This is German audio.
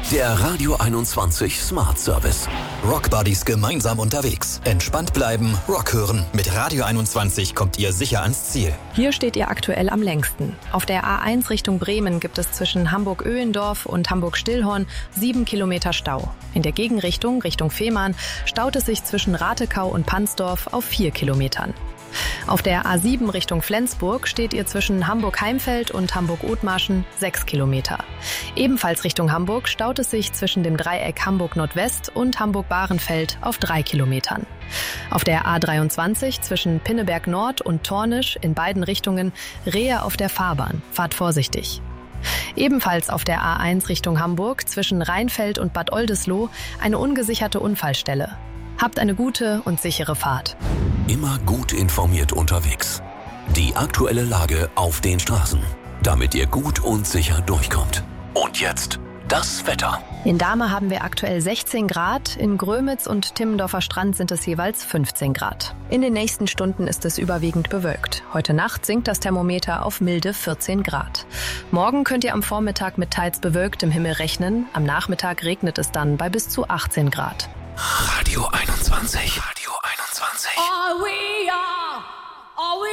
Der Radio 21 Smart Service. Rock Buddies gemeinsam unterwegs. Entspannt bleiben, Rock hören. Mit Radio 21 kommt ihr sicher ans Ziel. Hier steht ihr aktuell am längsten. Auf der A1 Richtung Bremen gibt es zwischen Hamburg-Öhlendorf und Hamburg-Stillhorn 7 Kilometer Stau. In der Gegenrichtung, Richtung Fehmarn, staut es sich zwischen Ratekau und Pansdorf auf 4 Kilometern. Auf der A7 Richtung Flensburg steht ihr zwischen Hamburg-Heimfeld und Hamburg-Othmarschen 6 Kilometer. Ebenfalls Richtung Hamburg staut es sich zwischen dem Dreieck Hamburg-Nordwest und Hamburg-Bahrenfeld auf 3 Kilometern. Auf der A23 zwischen Pinneberg Nord und Tornisch in beiden Richtungen Rehe auf der Fahrbahn. Fahrt vorsichtig. Ebenfalls auf der A1 Richtung Hamburg zwischen Rheinfeld und Bad Oldesloe eine ungesicherte Unfallstelle. Habt eine gute und sichere Fahrt. Immer gut informiert unterwegs. Die aktuelle Lage auf den Straßen, damit ihr gut und sicher durchkommt. Und jetzt das Wetter. In Dahme haben wir aktuell 16 Grad, in Grömitz und Timmendorfer Strand sind es jeweils 15 Grad. In den nächsten Stunden ist es überwiegend bewölkt. Heute Nacht sinkt das Thermometer auf milde 14 Grad. Morgen könnt ihr am Vormittag mit teils bewölktem Himmel rechnen, am Nachmittag regnet es dann bei bis zu 18 Grad. Radio 21. Radio 21.